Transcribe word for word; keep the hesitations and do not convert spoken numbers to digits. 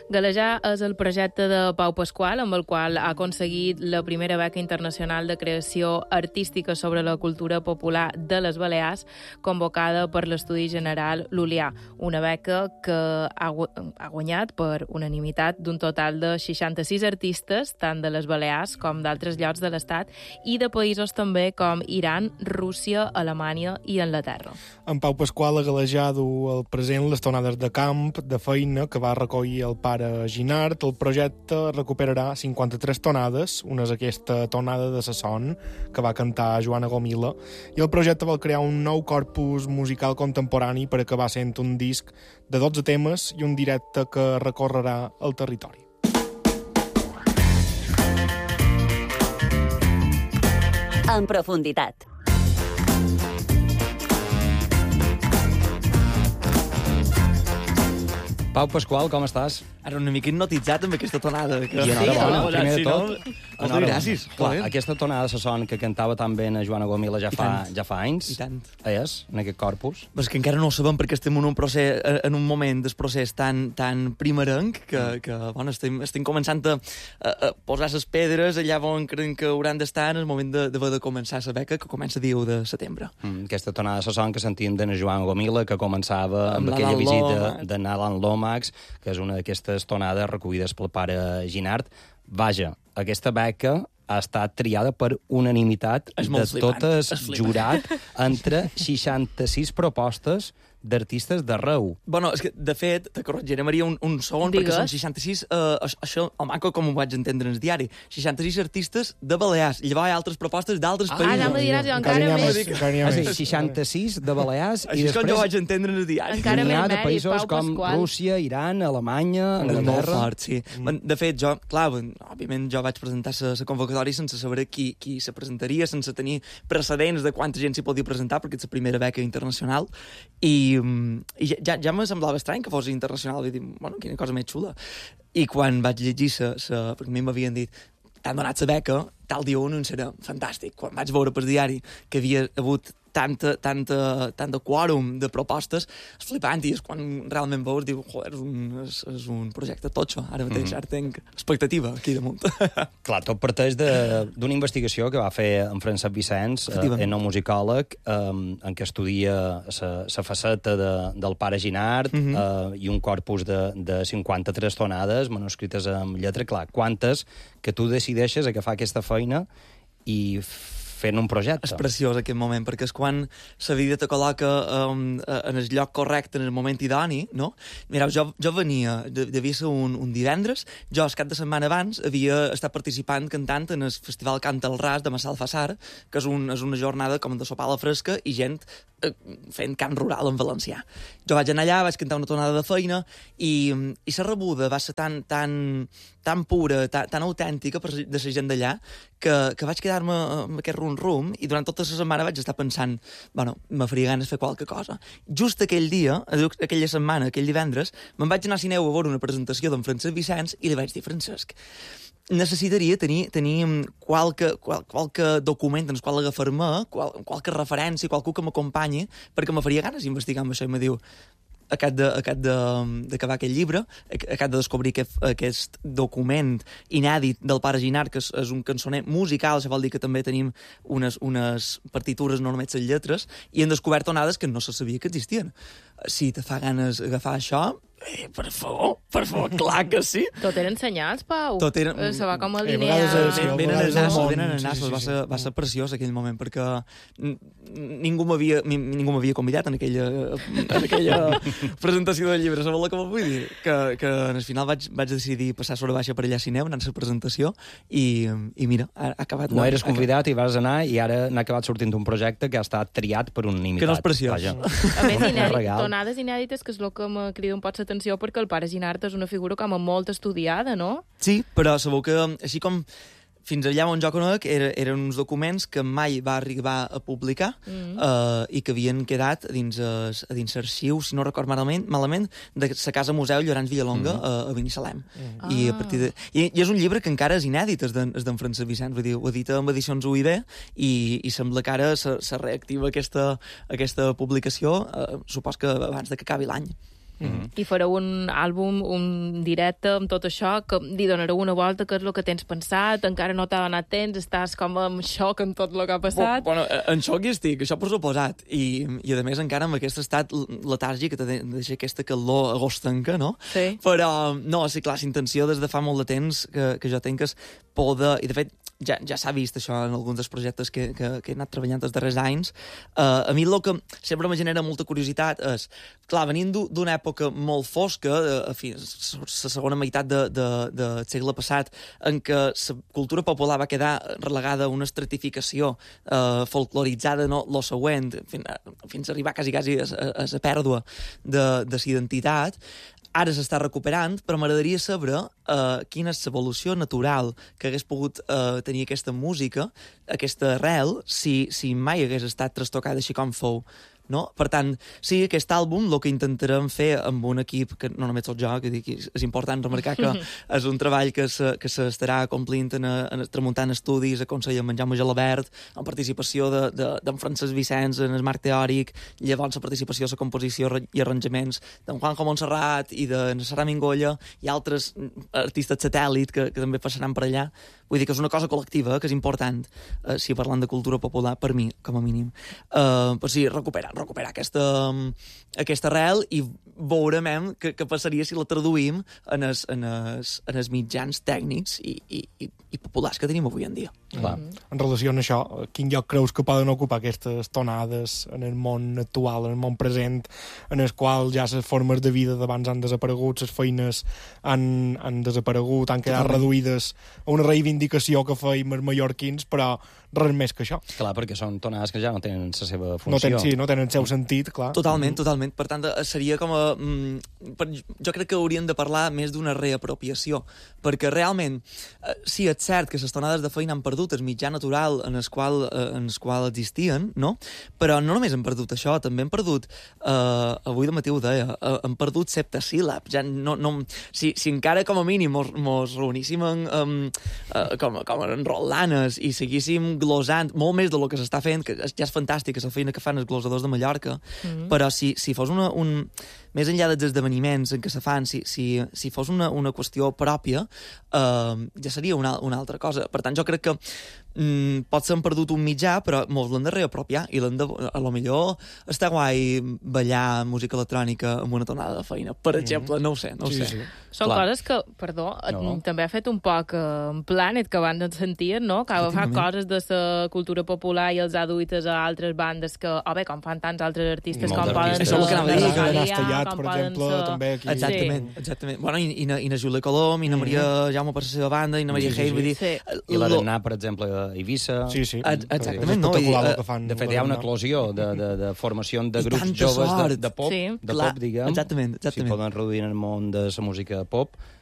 Galejar és el projecte de Pau Pasqual, amb el qual ha aconseguit la primera beca internacional de creació artística sobre la cultura popular de les Balears, convocada per l'Estudi General Lul·lià, una beca que ha, gu ha guanyat per unanimitat d'un total de seixanta-sis artistes, tant de les Balears com d'altres llocs de l'Estat, i de països també com Iran, Rússia, Alemanya i Anglaterra. En Pau Pasqual ha galejat el present les tonades de camp, de feina, que va recollir el pare Ginart. El projecte recuperarà cinquanta-tres tonades, una és aquesta tonada de sa son, que va cantar Joana Gomila, i el projecte vol crear un nou corpus musical contemporani per acabar sent un disc de dotze temes i un directe que recorrerà el territori. En profunditat. Pau Pasqual, com estàs? Ara una mica hipnotitzat amb aquesta tonada. Que... I enhorabona, sí, primer de tot. No? Moltes gràcies. Clar, aquesta tonada de son que cantava tan bé a Joana Gomila ja fa, ja fa anys. I tant. És, en aquest corpus. Però és que encara no ho sabem perquè estem en un, procés, en un moment del procés tan, tan primerenc que, que bueno, estem, estem començant a, a, a posar les pedres allà on creiem que hauran d'estar en el moment d'haver de, de començar la beca, que comença dia u de setembre. Mm, aquesta tonada de son que sentim de Joana Gomila, que començava amb, amb aquella Alan visita Lomax. de Alan Lomax, que és una d'aquestes tonades recollides pel pare Ginart. Vaja, aquesta beca ha estat triada per unanimitat És de molt flipant, totes és flipant. jurat entre seixanta-sis propostes d'artistes d'arreu. Bueno, és que, de fet, te corregiré, Maria, un, un segon, Digues. perquè són seixanta-sis, eh, això, el maco, com ho vaig entendre en el diari, seixanta-sis artistes de Balears. Llavors hi ha altres propostes d'altres Ah, països. ja me diràs, jo encara Encara n'hi ha més. més, encara n'hi ha És a dir, més. seixanta-sis de Balears i Així és com jo després vaig entendre en el diari. Encara n'hi ha més de mèrit, països Pau com Pasqual. Rússia, Iran, Alemanya, Molt Anglaterra... fort, sí. Mm. De fet, jo, clar, òbviament jo vaig presentar la convocatòria sense saber qui, qui se presentaria, sense tenir precedents de quanta gent s'hi podia presentar, perquè és la primera beca internacional, i, i ja, ja me semblava estrany que fos internacional, i dir, bueno, quina cosa més xula. I quan vaig llegir, sa, sa, perquè a mi m'havien dit, t'han donat la beca, tal dia un serà fantàstic. Quan vaig veure per diari que havia hagut tanta, tanta, tant de quòrum de propostes, és flipant, i és quan realment veus, diu, joder, és un, és, és un projecte totxo, ara mateix, mm. ara tenc expectativa aquí damunt. Clar, tot parteix d'una investigació que va fer en Francesc Vicenç, eh, etnomusicòleg, eh, en què estudia la faceta de, del pare Ginart, mm -hmm. eh, i un corpus de, de cinquanta-tres tonades manuscrites amb lletra. Clar, quantes que tu decideixes agafar aquesta feina i fent un projecte. És preciós aquest moment, perquè és quan la vida te col·loca um, en el lloc correcte, en el moment idoni, no? Mireu, jo, jo venia, devia ser un, un divendres, jo el cap de setmana abans havia estat participant cantant en el Festival Canta al Ras de Massalfassar, que és, un, és una jornada com de sopar a la fresca i gent eh, fent cant rural en valencià. Jo vaig anar allà, vaig cantar una tonada de feina i, i la rebuda va ser tan, tan, tan pura, tan, tan autèntica per, de la gent d'allà, que, que vaig quedar-me amb aquest rum-rum i durant tota la setmana vaig estar pensant, bueno, me faria ganes de fer qualque cosa. Just aquell dia, aquella setmana, aquell divendres, me'n vaig anar a Sineu a veure una presentació d'en Francesc Vicenç i li vaig dir, Francesc, necessitaria tenir, tenir qualque, qual, qualque document en el qual agafar-me, qual, qualque referència, qualcú que m'acompanyi, perquè me faria ganes d'investigar amb això. I me diu, acat d'acabar aquest llibre, acat de descobrir aquest, aquest document inèdit del pare Ginart, que és, és un cançoner musical, això vol dir que també tenim unes, unes partitures, no només les lletres, i hem descobert tonades que no se sabia que existien. Si te fa ganes agafar això, eh, per favor, per favor, clar que sí. Tot eren senyals, Pau. Tot eren... Eh, Se va com Eh, alinear... a vegades és- Ben, ben vegades en és nassos, món, ben en sí, nassos. sí, Va sí. ser, va ser preciós aquell moment, perquè n- ningú m'havia mi- ningú m'havia convidat en aquella, en aquella presentació del llibre. Sabeu què vull dir? Que, que al final vaig, vaig decidir passar sobre baixa per allà a Sineu, anar a la presentació, i, i mira, ha, ha acabat... No eres convidat i vas anar i ara n'ha acabat sortint un projecte que ha estat triat per unanimitat. Que no és preciós. Vaja. A més, inèdit, Regal. tonades inèdites, que és el que me crida un poc l'atenció, perquè el pare Ginart és una figura com a molt estudiada, no? Sí, però sabeu que, així com fins allà on jo conec, era, eren uns documents que mai va arribar a publicar mm. uh, i que havien quedat a dins, a, a dins arxiu, si no record malament, malament de la Casa Museu Llorenç Villalonga mm. a, a Binissalem. Mm. I, a partir de, i, I és un llibre que encara és inèdit, és d'en de, Francesc Vicenç, vull dir, ho edita amb edicions U I B i, i sembla que ara se, se reactiva aquesta, aquesta publicació, uh, supos que abans de que acabi l'any. Mm-hmm. I fareu un àlbum, un directe amb tot això, que li donareu una volta, què és el que tens pensat, encara no t'ha donat temps, estàs com en xoc amb tot el que ha passat. Bueno, en xoc hi estic, això per suposat. I, i a més encara amb aquest estat letàrgic que te deixa aquesta calor agostenca, no? Sí. Però, no, sí, clar, la intenció des de fa molt de temps que, que jo tinc és poder... I, de fet, ja, ja s'ha vist això en alguns dels projectes que, que, que he anat treballant els darrers anys. Uh, a mi el que sempre me genera molta curiositat és, clar, venint d'una època molt fosca, a fi, la segona meitat de, de, de segle passat, en què la cultura popular va quedar relegada a una estratificació uh, folcloritzada, no? Lo següent, fins, fins a arribar quasi, quasi a, a, a la pèrdua de, de la identitat. Ara s'està recuperant, però m'agradaria saber uh, quina és l'evolució natural que hagués pogut uh, tenir aquesta música, aquesta arrel, si, si mai hagués estat trastocada així com fou. No? Per tant, sí, aquest àlbum el que intentarem fer amb un equip que no només soc jo, que dic, és important remarcar que és un treball que se, que s'estarà complint en, en tramuntant estudis, a Consell amb en Jaume Gelabert, amb participació d'en de, de, Francesc Vicenç en el marc teòric, llavors la participació a la composició i arranjaments d'en Juanjo Montserrat i de Sara Mingolla i altres artistes satèl·lit que, que també passaran per allà. Vull dir que és una cosa col·lectiva, que és important, eh, si parlant de cultura popular, per mi, com a mínim. Eh, però sí, recuperar, recuperar aquesta, aquesta arrel i veurem què, què passaria si la traduïm en els, en els, en els mitjans tècnics i, i, i, i populars que tenim avui en dia. Clar. En relació amb això, quin lloc creus que poden ocupar aquestes tonades en el món actual, en el món present, en el qual ja les formes de vida d'abans han desaparegut, les feines han, han desaparegut, han quedat reduïdes a una reivindicació que feim els mallorquins, però res més que això. Clar, perquè són tonades que ja no tenen la seva funció. No tenen, sí, no tenen el seu sentit, clar. Totalment, totalment. Per tant, seria com a... Mm, per, jo crec que hauríem de parlar més d'una reapropiació, perquè realment, eh, sí, és cert que les tonades de feina han perdut el mitjà natural en el qual, eh, en el qual existien, no? Però no només han perdut això, també han perdut, eh, avui de matí ho deia, eh, han perdut septasíl·labs. Ja no, no, si, si encara com a mínim mos, mos reuníssim en, um, eh, com, com en rotlanes i seguíssim glosant molt més del que s'està fent, que ja és fantàstic, és la feina que fan els glosadors de Mallorca, mm-hmm. però si, si fos una, un... més enllà dels esdeveniments en què se fan, si, si, si fos una, una qüestió pròpia, eh, ja seria una, una altra cosa. Per tant, jo crec que mm, pot ser perdut un mitjà, però molts l'han de reapropiar, i l'han de... A lo millor està guai ballar música electrònica amb una tonada de feina, per exemple, mm-hmm. no ho sé, no ho sí, sé. Sí. Són Clar. coses que, perdó, no. també ha fet un poc eh, en Planet, que van sentir, no? Que fa coses de la cultura popular i els ha duit a altres bandes que, o bé, com fan tants altres artistes, com poden... Això és el que anava a dir, que Castellat, per exemple, ser... també aquí. Exactament, sí. exactament. Bueno, i, i, na, i na Júlia Colom, i na Maria mm-hmm. Jaume per la seva banda, i na Maria sí, sí, Hayes, vull dir... Sí. I la d'Anna, per exemple, a Eivissa... Sí, sí. Exactament, no? I, que fan, de fet, hi ha una eclosió de, de, de formació de grups joves de, de pop, sí. de Clar, pop, diguem. Exactament, exactament. Si poden reduir en el món de la música pop,